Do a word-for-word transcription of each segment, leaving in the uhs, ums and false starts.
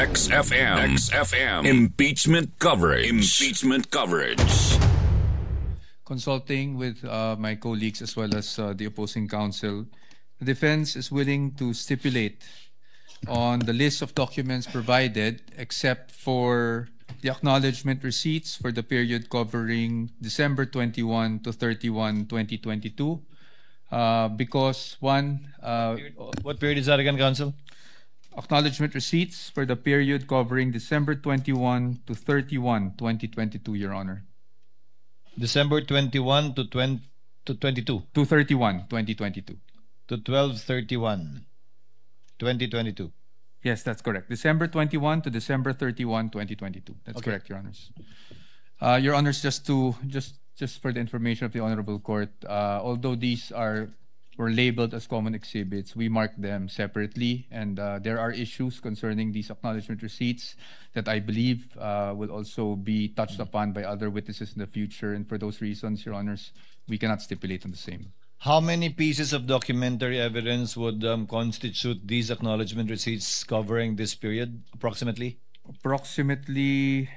X F M. X F M. Impeachment coverage. Impeachment coverage. Consulting with uh, my colleagues as well as uh, the opposing counsel, the defense is willing to stipulate on the list of documents provided except for the acknowledgement receipts for the period covering December twenty-first to thirty-first, twenty twenty-two. Uh, because one... Uh, what period is that again, counsel? Acknowledgement receipts for the period covering December twenty-first to thirty-first, twenty twenty-two, Your Honor. December twenty-first to twenty to twenty-two. To thirty-first, twenty twenty-two. To twelve thirty-one, twenty twenty-two. Yes, that's correct. December twenty-first to December thirty-first, twenty twenty-two. That's Okay. correct, Your Honors. Uh, Your Honors, just to just just for the information of the Honorable Court, uh, although these are were labeled as common exhibits, we marked them separately, and uh, there are issues concerning these acknowledgement receipts that I believe uh, will also be touched upon by other witnesses in the future, and for those reasons, Your Honors, we cannot stipulate on the same. How many pieces of documentary evidence would um, constitute these acknowledgement receipts covering this period, approximately? Approximately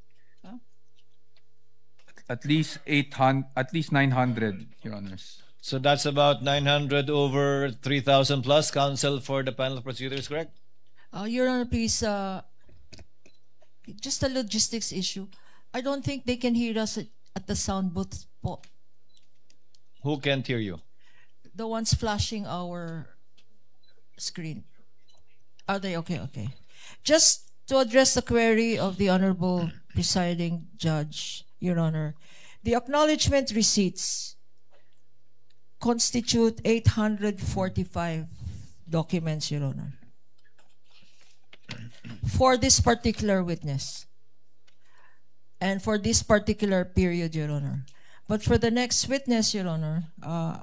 at least eight hundred, at least nine hundred, Your Honors. So that's about nine hundred over three thousand plus. Counsel for the panel of prosecutors, correct? Uh, Your Honor, please, uh, just a logistics issue. I don't think they can hear us at, at the sound booth po. Who can't hear you? The ones flashing our screen. Are they okay? Okay. Just to address the query of the Honorable Presiding Judge, Your Honor, the acknowledgement receipts constitute eight hundred forty-five documents, Your Honor, for this particular witness and for this particular period, Your Honor. But for the next witness, Your Honor, uh,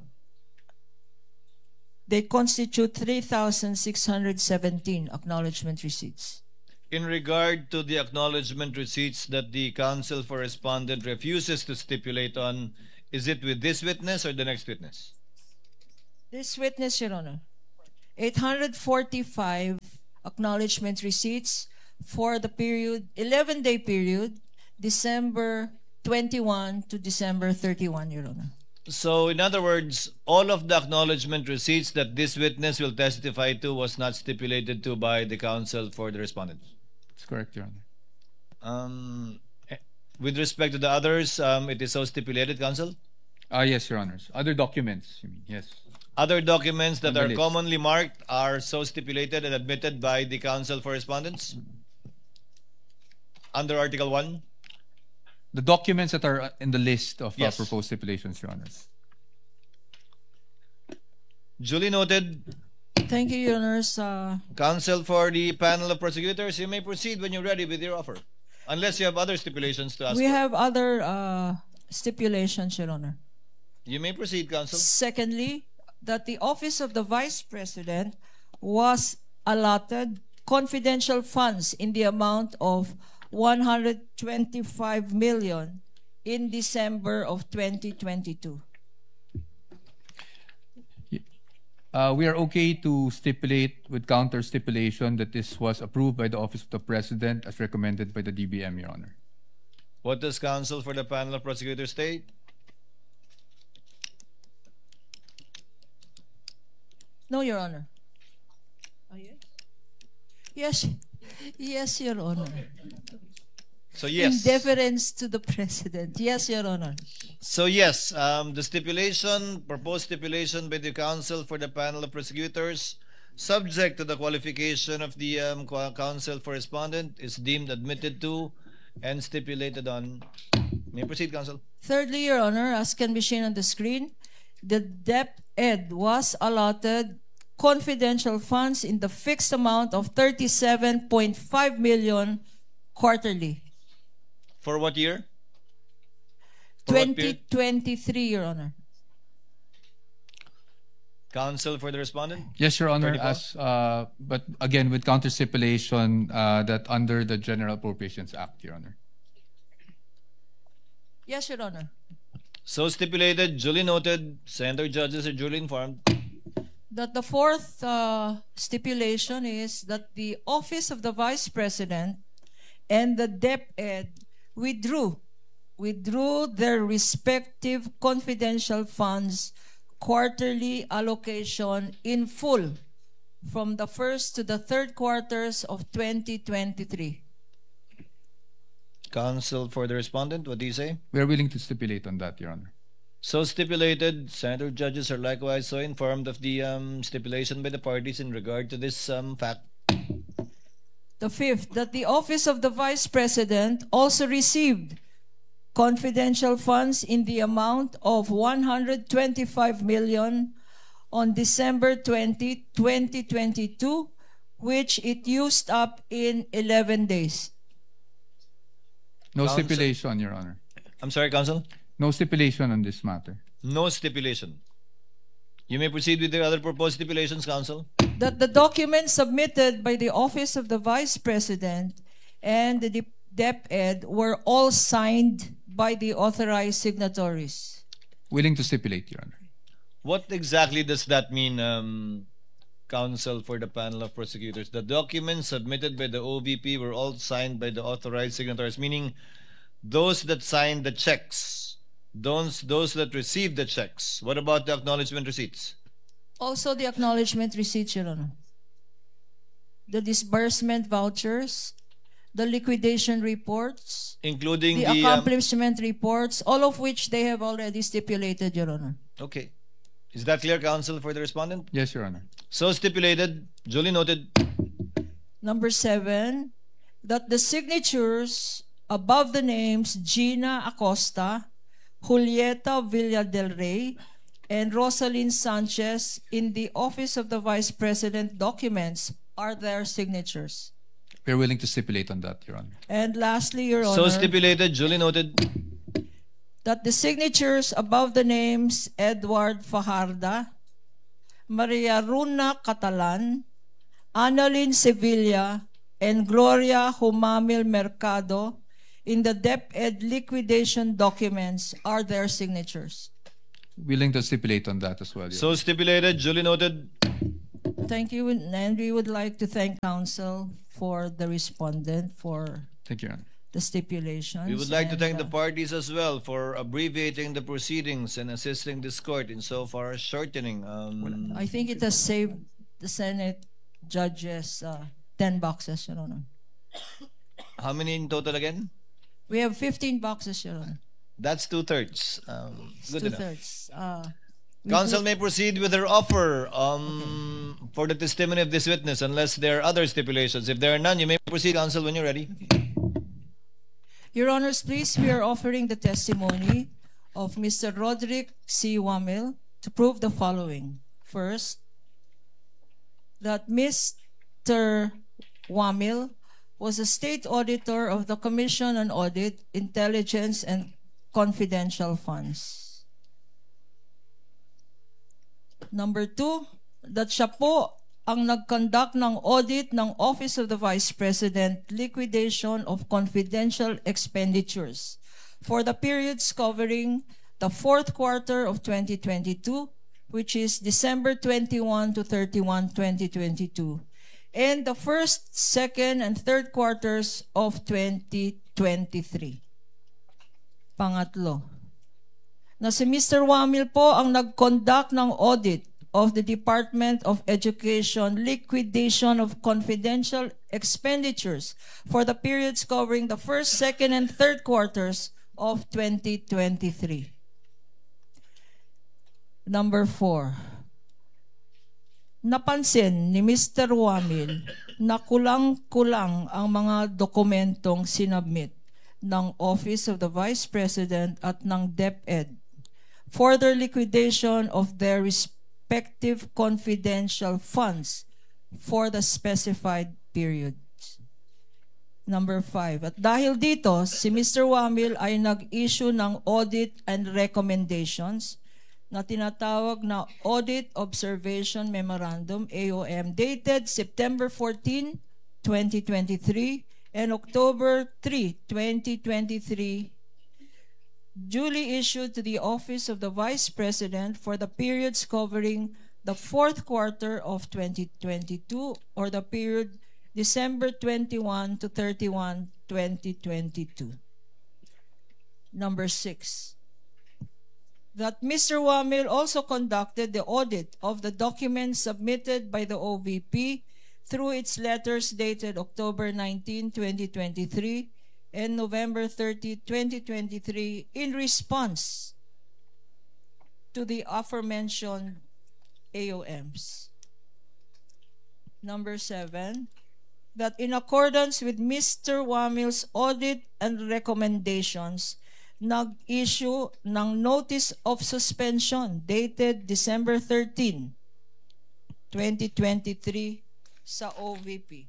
they constitute three thousand six hundred seventeen acknowledgement receipts. In regard to the acknowledgement receipts that the counsel for respondent refuses to stipulate on, is it with this witness or the next witness? This witness, Your Honor, eight hundred forty-five acknowledgement receipts for the period, eleven-day period, December twenty-first to December thirty-first, Your Honor. So, in other words, all of the acknowledgement receipts that this witness will testify to was not stipulated to by the counsel for the respondent. That's correct, Your Honor. Um, eh, with respect to the others, um, it is so stipulated, counsel? Ah, yes, Your Honors. Other documents, you mean? Yes. Other documents that On the are list. commonly marked are so stipulated and admitted by the counsel for respondents? Under Article one? The documents that are in the list of Yes. uh, proposed stipulations, Your Honors. Duly noted. Thank you, Your Honors. Uh, Counsel for the panel of prosecutors, you may proceed when you're ready with your offer. Unless you have other stipulations to ask we for. have other uh, stipulations, Your Honor. You may proceed, counsel. Secondly, that the office of the Vice President was allotted confidential funds in the amount of one hundred twenty-five million in December of twenty twenty-two. Uh, we are okay to stipulate with counter stipulation that this was approved by the Office of the President as recommended by the D B M, Your Honor. What does counsel for the panel of prosecutors state? No, Your Honor. Oh, yes? Yes, yes, Your Honor. So yes. In deference to the President. Yes, Your Honor. So yes, um, the stipulation, proposed stipulation by the counsel for the panel of prosecutors, subject to the qualification of the um, counsel for respondent, is deemed admitted to and stipulated on. May proceed, counsel. Thirdly, Your Honor, as can be seen on the screen, the DepEd was allotted confidential funds in the fixed amount of thirty-seven point five million quarterly. For what year? For what period? twenty twenty-three, Your Honor. Counsel for the respondent? Yes, Your Honor. thirty-four? As uh, but again with counter stipulation uh, that under the General Appropriations Act, Your Honor. Yes, Your Honor. So stipulated, duly noted, Senator judges are duly informed. that the fourth uh, stipulation is that the office of the Vice President and the DepEd withdrew withdrew their respective confidential funds quarterly allocation in full from the first to the third quarters of twenty twenty-three. Counsel for the respondent, what do you say? We are willing to stipulate on that, Your Honor. So stipulated. Senator judges are likewise so informed of the um, stipulation by the parties in regard to this um, fact. The fifth, that the office of the Vice President also received confidential funds in the amount of one hundred twenty-five million on December twentieth, twenty twenty-two, which it used up in eleven days. No Counsel- stipulation, Your Honor. I'm sorry, Counsel? No stipulation on this matter. No stipulation. You may proceed with the other proposed stipulations, Counsel. That the documents submitted by the office of the Vice President and the DepEd were all signed by the authorized signatories. Willing to stipulate, Your Honor. What exactly does that mean, um, Counsel for the panel of prosecutors? The documents submitted by the O V P were all signed by the authorized signatories, meaning those that signed the checks, those, those that received the checks. What about the acknowledgement receipts? Also the acknowledgement receipts, Your Honor. The disbursement vouchers, the liquidation reports, Including the, the... um, accomplishment reports, all of which they have already stipulated, Your Honor. okay. Is that clear, Counsel for the respondent? Yes, Your Honor. So stipulated, duly noted. Number seven, that the signatures above the names Gina Acosta, Julieta Villa del Rey, and Rosalyn Sanchez in the Office of the Vice President documents are their signatures. We are willing to stipulate on that, Your Honor. And lastly, Your So Honor, stipulated, duly noted. that the signatures above the names Edward Fajarda, Maria Runa Catalan, Annalyn Sevilla, and Gloria Humamil Mercado in the DepEd liquidation documents are their signatures. Willing to stipulate on that as well, Your So stipulated, duly noted. Thank you, and we would like to thank counsel for the respondent for Thank you, Your Honor. the stipulations. We would like to and, thank the uh, parties as well for abbreviating the proceedings and assisting this court in so far as shortening. Um, I think it has saved the Senate judges uh, ten boxes, Your Honor. how many in total again? We have fifteen boxes, Your Honor. That's two-thirds. Um, good Two enough. thirds. Uh, we Counsel do- may proceed with their offer um, for the testimony of this witness unless there are other stipulations. If there are none, you may proceed, Counsel, when you're ready. Your Honors, please, we are offering the testimony of Mister Roderick C. Wamil to prove the following. First, that Mister Wamil was a state auditor of the Commission on Audit, Intelligence, and Confidential Funds. Number two, that siya po ang nag-conduct ng audit ng Office of the Vice President, liquidation of confidential expenditures for the periods covering the fourth quarter of twenty twenty-two, which is December twenty-first to thirty-first, twenty twenty-two, and the first, second, and third quarters of twenty twenty-three. Pangatlo, na si Mister Wamil po ang nag-conduct ng audit of the Department of Education liquidation of confidential expenditures for the periods covering the first, second, and third quarters of twenty twenty-three. Number four, napansin ni Mister Wamil na kulang-kulang ang mga dokumentong sinubmit ng Office of the Vice President at ng DepEd for their liquidation of their respective confidential funds for the specified periods. Number five, at dahil dito, si Mister Wamil ay nag-issue ng audit and recommendations na tinatawag na Audit Observation Memorandum, A O M, dated September fourteenth, twenty twenty-three and October third, twenty twenty-three, duly issued to the Office of the Vice President for the periods covering the fourth quarter of twenty twenty-two or the period December twenty-first to thirty-first, twenty twenty-two. Number six, that Mister Wamil also conducted the audit of the documents submitted by the O V P through its letters dated October nineteenth, twenty twenty-three and November thirtieth, twenty twenty-three in response to the aforementioned A O Ms. Number seven, that in accordance with Mister Wamil's audit and recommendations, nag-issue ng Notice of Suspension dated December thirteenth, twenty twenty-three sa O V P.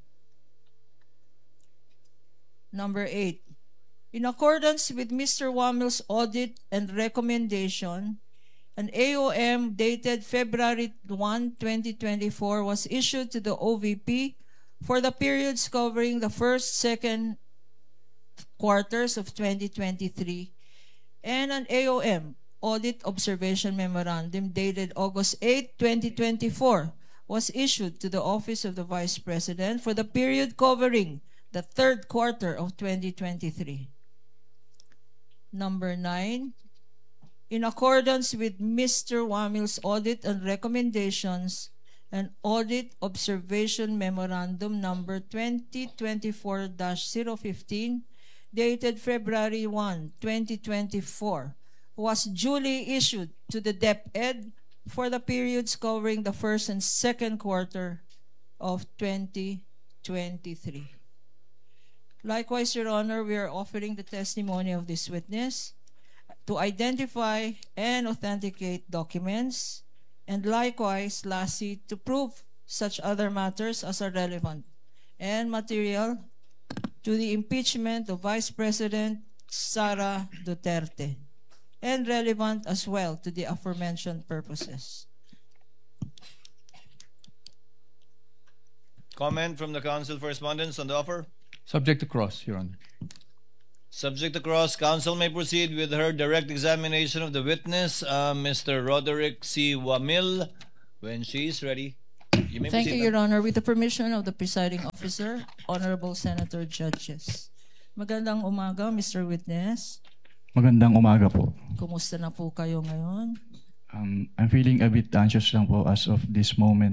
Number eight, in accordance with Mister Wamil's audit and recommendation, an A O M dated February first, twenty twenty-four was issued to the O V P for the periods covering the first, second quarters of twenty twenty-three, and an A O M, Audit Observation Memorandum, dated August eighth, twenty twenty-four, was issued to the Office of the Vice President for the period covering the third quarter of twenty twenty-three. Number nine, in accordance with Mister Wamil's audit and recommendations, an Audit Observation Memorandum number twenty twenty-four dash zero fifteen, dated February first, twenty twenty-four, was duly issued to the DepEd for the periods covering the first and second quarter of twenty twenty-three. Likewise, Your Honor, we are offering the testimony of this witness to identify and authenticate documents, and likewise, lastly, to prove such other matters as are relevant and material to the impeachment of Vice President Sara Duterte, and relevant as well to the aforementioned purposes. Comment from the counsel for respondents on the offer? Subject to cross, Your Honor. Subject to cross, counsel may proceed with her direct examination of the witness, uh, Mister Roderick C. Wamil, when she is ready. You may Thank you, proceed, Your ma'am. Honor. With the permission of the presiding officer, Honorable Senator Judges. Magandang umaga, Mister Witness. Magandang umaga po. Kumusta na po kayo ngayon? Um, I'm feeling a bit anxious lang po as of this moment.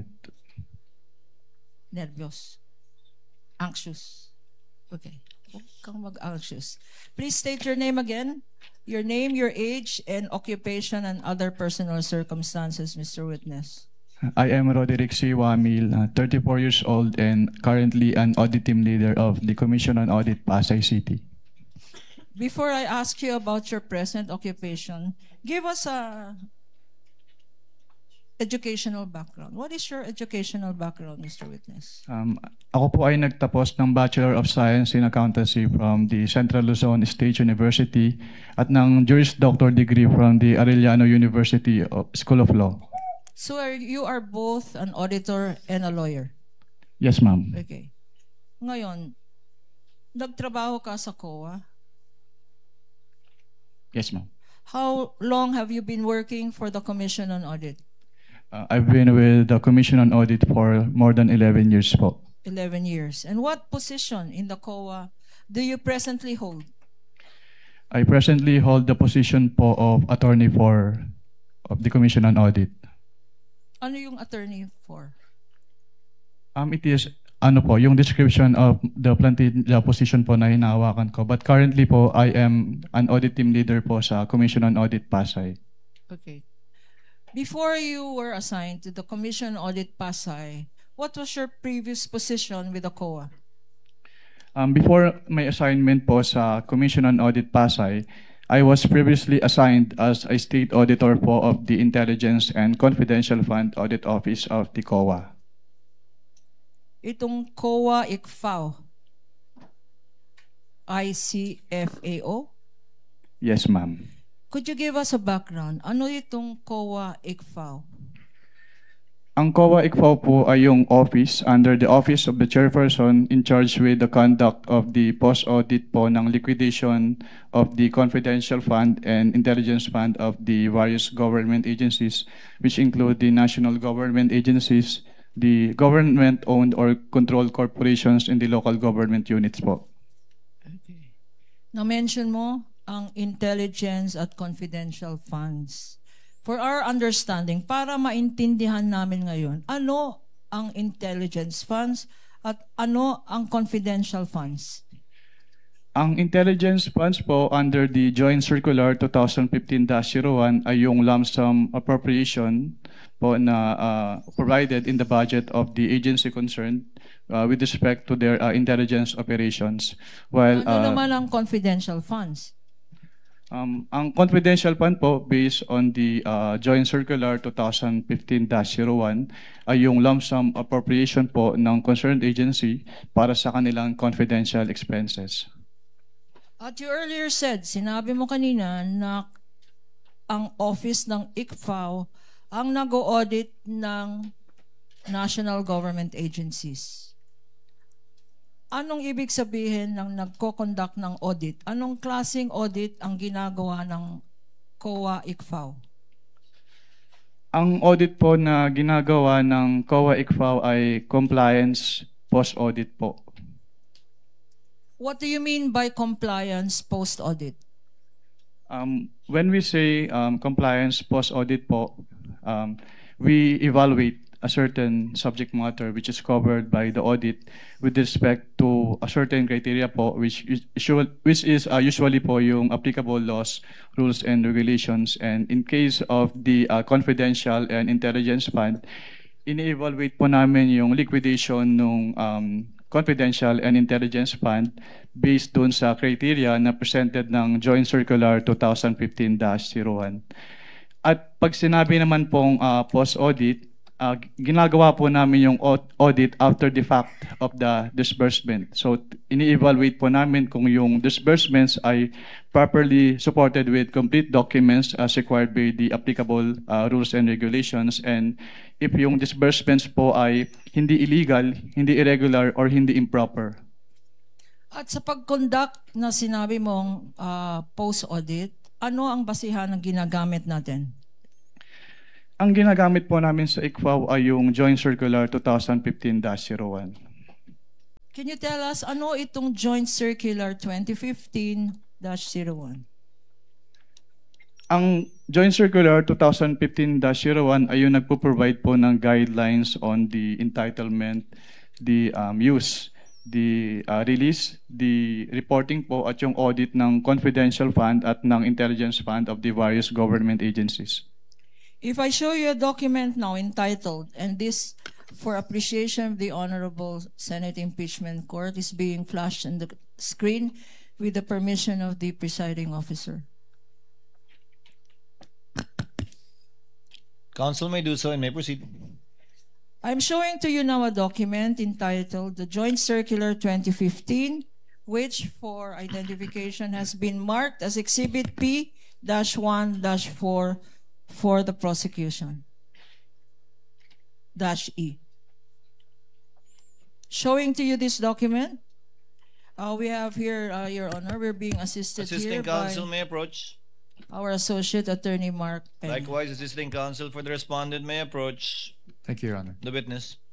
Nervyos. Anxious. Okay. Huwag kang mag-anxious. Please state your name again. Your name, your age, and occupation and other personal circumstances, Mister Witness. I am Roderick C. Wamil, uh, thirty-four years old and currently an audit team leader of the Commission on Audit Pasay City. Before I ask you about your present occupation, give us a educational background. What is your educational background, Mister Witness? Um, ako po ay nagtapos ng Bachelor of Science in Accountancy from the Central Luzon State University at ng Juris Doctor degree from the Arellano University of School of Law. So are, you are both an auditor and a lawyer? Yes, ma'am. Okay. Ngayon, nagtrabaho ka sa C O A. Yes, ma'am. How long have you been working for the Commission on Audit? Uh, I've been with the Commission on Audit for more than eleven years po. eleven years. And what position in the C O A do you presently hold? I presently hold the position po of attorney for of the Commission on Audit. Ano yung attorney for? Um, it is, ano po, yung description of the planted the position po na hinahawakan ko. But currently po, I am an audit team leader po sa Commission on Audit Pasay. Okay. Before you were assigned to the Commission on Audit Pasay, what was your previous position with the C O A? Um, before my assignment po sa Commission on Audit Pasay, I was previously assigned as a state auditor po of the Intelligence and Confidential Fund Audit Office of the C O A. Itong C O A I C F A O. I C F A O? Yes, ma'am. Could you give us a background? Ano itong C O A I C F A O? Ang C O A I C F A O po ay yung office under the office of the chairperson in charge with the conduct of the post-audit po ng liquidation of the confidential fund and intelligence fund of the various government agencies, which include the national government agencies, the government-owned or controlled corporations, and the local government units po. Na-mention mo ang intelligence at confidential funds. For our understanding, para maintindihan namin ngayon, ano ang intelligence funds at ano ang confidential funds? Ang intelligence funds po under the Joint Circular twenty fifteen dash zero one ay yung lump sum appropriation po na uh, provided in the budget of the agency concerned uh, with respect to their uh, intelligence operations. While Ano uh, naman ang confidential funds? Um, ang confidential fund po based on the uh, Joint Circular twenty fifteen dash zero one ay yung lump sum appropriation po ng concerned agency para sa kanilang confidential expenses. At you earlier said, sinabi mo kanina na ang office ng I C F A O ang nag-audit ng national government agencies. Anong ibig sabihin ng nagko-conduct ng audit? Anong klaseng audit ang ginagawa ng C O A I C F A O? Ang audit po na ginagawa ng C O A I C F A O ay compliance post-audit po. What do you mean by compliance post-audit? Um, when we say um, compliance post-audit po, um, we evaluate a certain subject matter which is covered by the audit with respect to a certain criteria po which is, which is uh, usually po yung applicable laws, rules, and regulations. And in case of the uh, confidential and intelligence fund, ini-evaluate po namin yung liquidation ng um, confidential and intelligence fund based dun sa criteria na presented ng Joint Circular twenty fifteen dash zero one. At pag sinabi naman pong uh, post-audit, Uh, ginagawa po namin yung audit after the fact of the disbursement. So, ini-evaluate po namin kung yung disbursements ay properly supported with complete documents as required by the applicable uh, rules and regulations. And if yung disbursements po ay hindi illegal, hindi irregular, or hindi improper. At sa pag-conduct na sinabi mong uh, post-audit, ano ang basihan ng ginagamit natin? Ang ginagamit po namin sa I C F A O ay yung Joint Circular twenty fifteen dash zero one. Can you tell us ano itong Joint Circular twenty fifteen dash zero one? Ang Joint Circular twenty fifteen dash zero one ay yung nagpo-provide po ng guidelines on the entitlement, the um, use, the uh, release, the reporting po at yung audit ng confidential fund at ng intelligence fund of the various government agencies. If I show you a document now entitled, and this for appreciation of the Honorable Senate Impeachment Court is being flashed on the screen with the permission of the presiding officer. Council may do so and may proceed. I'm showing to you now a document entitled the Joint Circular twenty fifteen, which for identification has been marked as Exhibit P one four for the prosecution. Dash E. Showing to you this document, uh, we have here, uh, Your Honor, we're being assisted Assisting here counsel by may approach. our Associate Attorney Mark Penny. Likewise, assisting counsel for the respondent may approach Thank you, Your Honor. the witness.